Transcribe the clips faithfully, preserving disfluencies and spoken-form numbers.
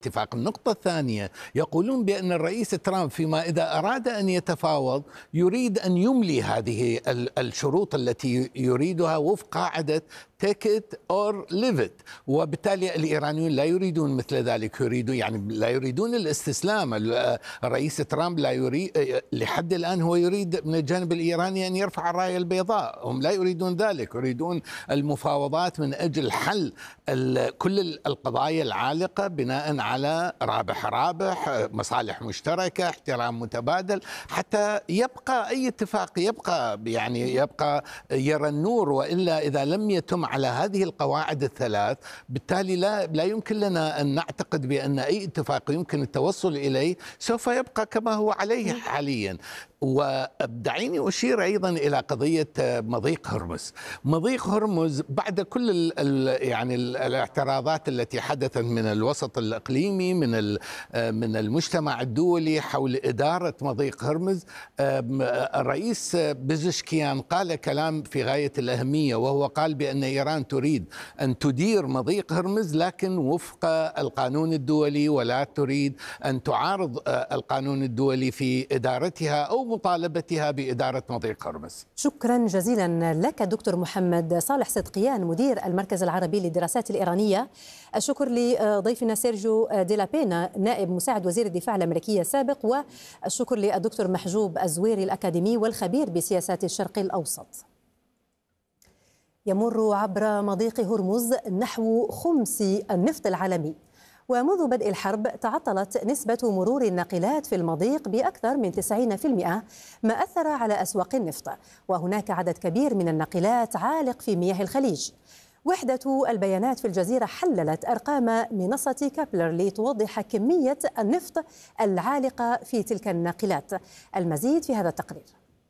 اتفاق. النقطة الثانية، يقولون بأن الرئيس ترامب فيما إذا أراد أن يتفاوض يريد أن يملي هذه الشروط التي يريدها وفق قاعدة take it or leave it، وبالتالي الإيرانيون لا يريدون مثل ذلك، يريدون يعني لا يريدون الاستسلام. الرئيس ترامب لا يريد لحد الآن، هو يريد من الجانب الإيراني أن يرفع الراية البيضاء، هم لا يريدون ذلك، يريدون المفاوضات من أجل حل كل القضايا العالقة بناء على رابح رابح، مصالح مشتركة، احترام متبادل، حتى يبقى أي اتفاق يبقى يعني يبقى يرى النور. وإلا إذا لم يتم على هذه القواعد الثلاث بالتالي لا لا يمكن لنا أن نعتقد بأن أي اتفاق يمكن التوصل إليه سوف يبقى كما هو عليه حاليا. ودعيني أشير أيضا إلى قضية مضيق هرمز. مضيق هرمز بعد كل ال ال يعني ال الاعتراضات التي حدثت من الوسط الإقليمي، من من المجتمع الدولي حول إدارة مضيق هرمز، الرئيس بزشكيان قال كلام في غاية الأهمية، وهو قال بأن إيران تريد أن تدير مضيق هرمز لكن وفق القانون الدولي، ولا تريد أن تعارض القانون الدولي في إدارتها أو مطالبتها بإدارة مضيق هرمز. شكرا جزيلا لك دكتور محمد صالح صدقيان، مدير المركز العربي للدراسات الإيرانية. الشكر لضيفنا سيرجيو ديلابينا، نائب مساعد وزير الدفاع الأمريكي السابق، والشكر للدكتور محجوب الزويري الأكاديمي والخبير بسياسات الشرق الأوسط. يمر عبر مضيق هرمز نحو خمس النفط العالمي، ومنذ بدء الحرب تعطلت نسبة مرور الناقلات في المضيق بأكثر من تسعين بالمئة، ما أثر على أسواق النفط، وهناك عدد كبير من الناقلات عالق في مياه الخليج. وحدة البيانات في الجزيرة حللت أرقام منصة كابلر لتوضح كمية النفط العالقة في تلك الناقلات. المزيد في هذا التقرير.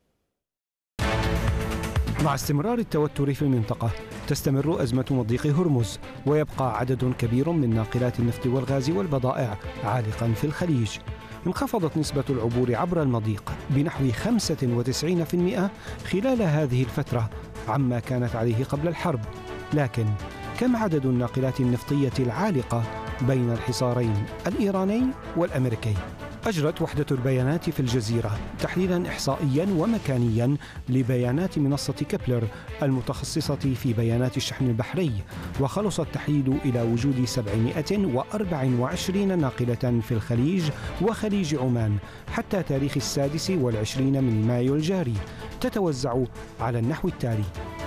مع استمرار التوتر في المنطقة تستمر أزمة مضيق هرمز، ويبقى عدد كبير من ناقلات النفط والغاز والبضائع عالقا في الخليج. انخفضت نسبة العبور عبر المضيق بنحو خمسة وتسعين بالمئة خلال هذه الفترة عما كانت عليه قبل الحرب، لكن كم عدد الناقلات النفطية العالقة بين الحصارين الإيراني والأمريكي؟ أجرت وحدة البيانات في الجزيرة تحليلا إحصائيا ومكانيا لبيانات منصة كابلر المتخصصة في بيانات الشحن البحري، وخلص التحليل إلى وجود سبعمائة وأربعة وعشرين ناقلة في الخليج وخليج عمان حتى تاريخ السادس والعشرين من مايو الجاري، تتوزع على النحو التالي: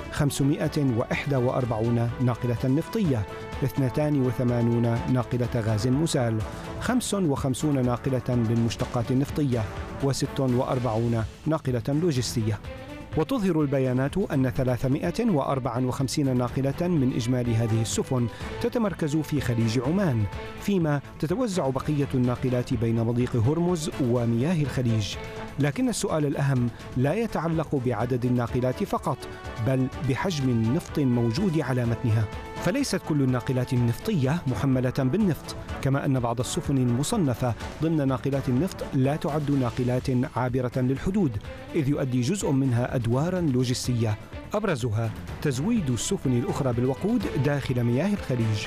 خمسمائة وإحدى وأربعين ناقلة نفطية، اثنتان وثمانون ناقلة غاز مسال، خمس وخمسون ناقلة للمشتقات النفطية، وست وأربعون ناقلة لوجستية. وتظهر البيانات أن ثلاثمائة وأربعة وخمسين ناقلة من إجمالي هذه السفن تتمركز في خليج عمان، فيما تتوزع بقية الناقلات بين مضيق هرمز ومياه الخليج. لكن السؤال الأهم لا يتعلق بعدد الناقلات فقط، بل بحجم النفط الموجود على متنها، فليست كل الناقلات النفطية محملة بالنفط، كما أن بعض السفن المصنفة ضمن ناقلات النفط لا تعد ناقلات عابرة للحدود، إذ يؤدي جزء منها أدوارا لوجستية أبرزها تزويد السفن الأخرى بالوقود داخل مياه الخليج.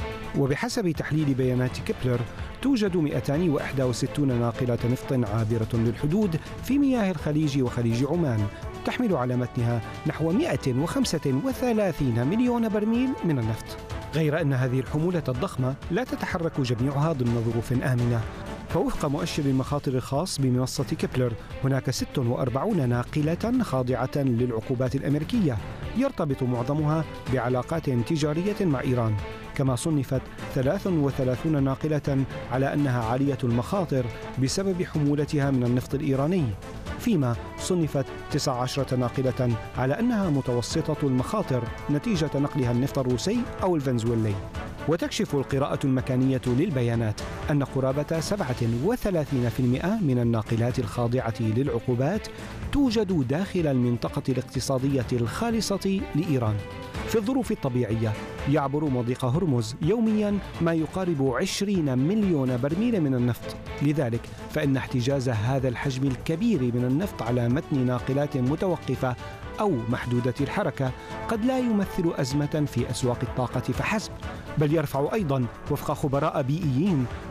وبحسب تحليل بيانات كابلر توجد مئتان وإحدى وستين ناقلة نفط عابرة للحدود في مياه الخليج وخليج عمان، تحمل على متنها نحو مئة وخمسة وثلاثين مليون برميل من النفط. غير أن هذه الحمولة الضخمة لا تتحرك جميعها ضمن ظروف آمنة، فوفق مؤشر المخاطر الخاص بمنصة كابلر هناك ست وأربعين ناقلة خاضعة للعقوبات الأمريكية، يرتبط معظمها بعلاقات تجارية مع إيران، كما صنفت ثلاث وثلاثين ناقلة على أنها عالية المخاطر بسبب حمولتها من النفط الإيراني، فيما صنفت تسع عشرة ناقلة على أنها متوسطة المخاطر نتيجة نقلها النفط الروسي أو الفنزويلي. وتكشف القراءة المكانية للبيانات أن قرابة سبعة وثلاثين بالمئة من الناقلات الخاضعة للعقوبات توجد داخل المنطقة الاقتصادية الخالصة لإيران. في الظروف الطبيعية يعبر مضيق هرمز يوميا ما يقارب عشرين مليون برميل من النفط، لذلك فإن احتجاز هذا الحجم الكبير من النفط على متن ناقلات متوقفة أو محدودة الحركة قد لا يمثل أزمة في أسواق الطاقة فحسب، بل يرفع أيضا وفق خبراء بيئيين